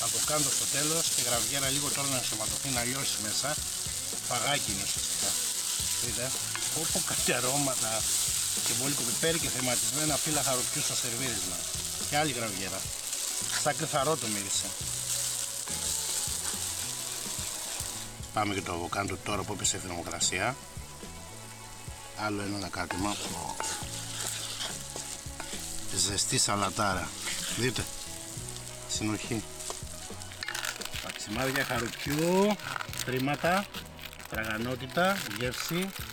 αβοκάντο στο τέλος και γραβιέρα λίγο τώρα να ενσωματωθεί, να λιώσει μέσα. Φαγάκι είναι ουσιαστικά. Δείτε, όπου κάτι αρώματα και μπόλικο πιπέρι και θεματισμένα φύλλα χαροπιού στο σερβίρισμα. Και άλλη γραβιέρα. Σαν κρυθαρό το μύρισε. Πάμε και το αβοκάντο τώρα που έπεσε η θερμοκρασία. Άλλο ένα ανακάτεμα. Ζεστή σαλατάρα. Δείτε. Συνοχή. Παξιμάδια χαρουπιού. Τρίματα. Τραγανότητα. Γεύση.